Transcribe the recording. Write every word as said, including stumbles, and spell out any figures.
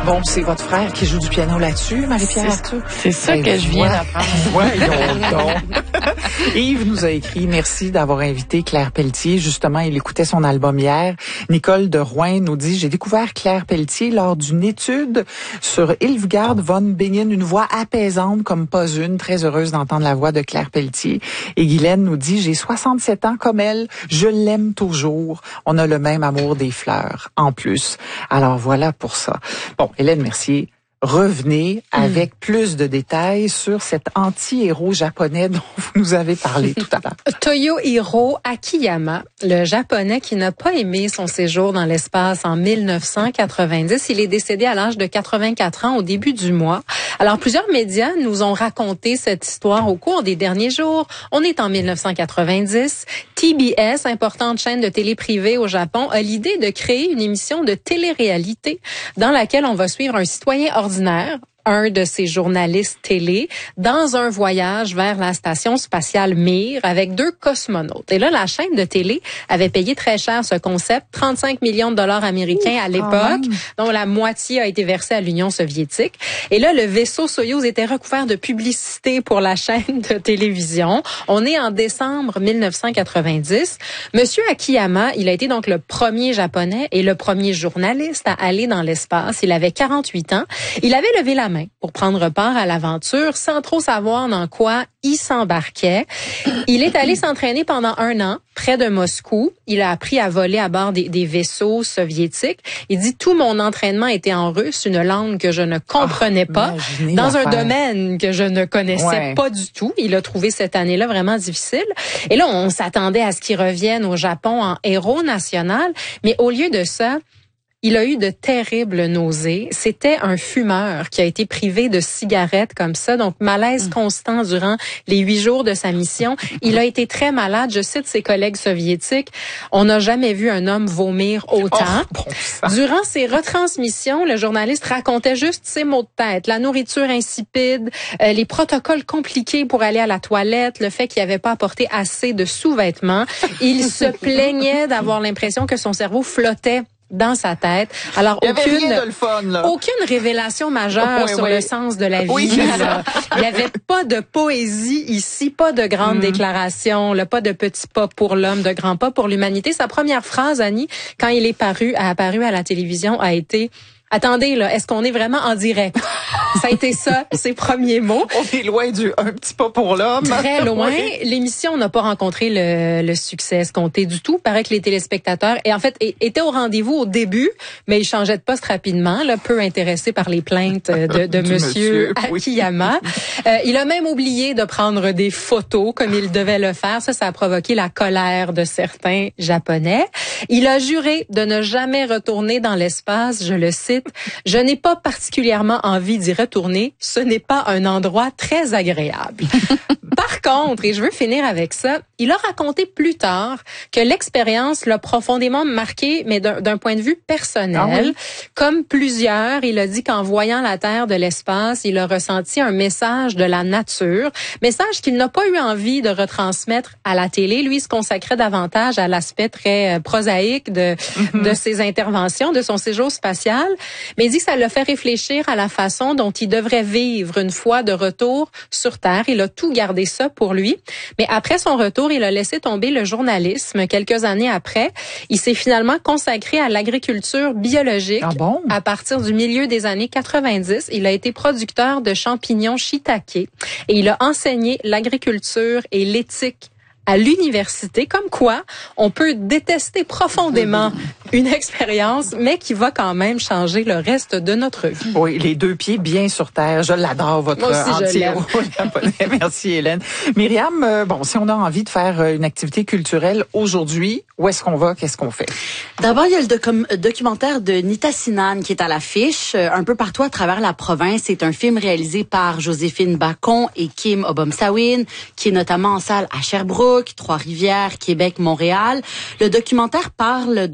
Bon, c'est votre frère qui joue du piano là-dessus, Marie-Pierre Arthur? C'est ça ben, que je viens d'apprendre. Voyons donc. Yves nous a écrit, merci d'avoir invité Claire Pelletier. Justement, il écoutait son album hier. Nicole de Rouen nous dit, j'ai découvert Claire Pelletier lors d'une étude sur Hildegard von Bingen, une voix apaisante comme pas une. Très heureuse d'entendre la voix de Claire Pelletier. Et Guylaine nous dit, j'ai soixante-sept ans comme elle, je l'aime toujours. On a le même amour des fleurs, en plus. Alors voilà pour ça. Bon, Hélène Mercier, revenez avec mmh. plus de détails sur cet anti-héros japonais dont vous nous avez parlé tout à l'heure. Toyohiro Akiyama, le japonais qui n'a pas aimé son séjour dans l'espace en mille neuf cent quatre-vingt-dix. Il est décédé à l'âge de quatre-vingt-quatre ans au début du mois. Alors, plusieurs médias nous ont raconté cette histoire au cours des derniers jours. On est en mille neuf cent quatre-vingt-dix. T B S, importante chaîne de télé privée au Japon, a l'idée de créer une émission de télé-réalité dans laquelle on va suivre un citoyen ordinaire, un de ces journalistes télé, dans un voyage vers la station spatiale Mir avec deux cosmonautes. Et là, la chaîne de télé avait payé très cher ce concept, trente-cinq millions de dollars américains à l'époque, dont la moitié a été versée à l'Union soviétique. Et là, le vaisseau Soyouz était recouvert de publicité pour la chaîne de télévision. On est en décembre mille neuf cent quatre-vingt-dix. Monsieur Akiyama, il a été donc le premier japonais et le premier journaliste à aller dans l'espace. Il avait quarante-huit ans. Il avait levé la main pour prendre part à l'aventure sans trop savoir dans quoi il s'embarquait. Il est allé s'entraîner pendant un an près de Moscou. Il a appris à voler à bord des, des vaisseaux soviétiques. Il dit, tout mon entraînement était en russe, une langue que je ne comprenais oh, pas, dans un domaine que je ne connaissais ouais. pas du tout. Il a trouvé cette année-là vraiment difficile. Et là, on s'attendait à ce qu'il revienne au Japon en héros national. Mais au lieu de ça, il a eu de terribles nausées. C'était un fumeur qui a été privé de cigarettes comme ça, donc malaise mmh. constant durant les huit jours de sa mission. Il a été très malade. Je cite ses collègues soviétiques, on n'a jamais vu un homme vomir autant. Oh, bon durant ses retransmissions, le journaliste racontait juste ses maux de tête, la nourriture insipide, euh, les protocoles compliqués pour aller à la toilette, le fait qu'il n'avait pas apporté assez de sous-vêtements. Il se plaignait d'avoir l'impression que son cerveau flottait dans sa tête. Alors, il y aucune, avait rien de le fun, là. aucune révélation majeure oui, sur oui. le sens de la vie. Oui, là. Il n'y avait pas de poésie ici, pas de grandes mm. déclarations, là, pas de petits pas pour l'homme, de grands pas pour l'humanité. Sa première phrase, Annie, quand il est paru, a apparu à la télévision, a été « Attendez, là, est-ce qu'on est vraiment en direct? » Ça a été ça, ses premiers mots. On est loin du un petit pas pour l'homme. Très loin. Oui. L'émission n'a pas rencontré le, le succès escompté du tout. Paraît que les téléspectateurs, et en fait, étaient au rendez-vous au début, mais ils changeaient de poste rapidement, là, peu intéressés par les plaintes de, de monsieur, monsieur Akiyama. Oui. Euh, il a même oublié de prendre des photos comme il devait le faire. Ça, ça a provoqué la colère de certains Japonais. Il a juré de ne jamais retourner dans l'espace. Je le cite. Je n'ai pas particulièrement envie d'y retourner. Ce n'est pas un endroit très agréable. Par contre, et je veux finir avec ça, il a raconté plus tard que l'expérience l'a profondément marqué, mais d'un, d'un point de vue personnel. Ah oui? Comme plusieurs, il a dit qu'en voyant la Terre de l'espace, il a ressenti un message de la nature, message qu'il n'a pas eu envie de retransmettre à la télé. Lui, il se consacrait davantage à l'aspect très prosaïque de, mm-hmm. de ses interventions, de son séjour spatial. Mais il dit que ça l'a fait réfléchir à la façon dont il devrait vivre une fois de retour sur Terre. Il a tout gardé ça pour lui. Mais après son retour, il a laissé tomber le journalisme. Quelques années après, il s'est finalement consacré à l'agriculture biologique. Ah bon? À partir du milieu des années quatre-vingt-dix, il a été producteur de champignons shiitake et il a enseigné l'agriculture et l'éthique à l'université, comme quoi on peut détester profondément une expérience, mais qui va quand même changer le reste de notre vie. Oui, les deux pieds bien sur terre. Je l'adore, votre anti-héros japonais. Merci, Hélène. Myriam, euh, bon, si on a envie de faire une activité culturelle aujourd'hui, où est-ce qu'on va? Qu'est-ce qu'on fait? D'abord, il y a le docu- documentaire de Nita Sinan qui est à l'affiche euh, un peu partout à travers la province. C'est un film réalisé par Joséphine Bacon et Kim Obomsawin, qui est notamment en salle à Sherbrooke, Trois-Rivières, Québec, Montréal. Le documentaire parle de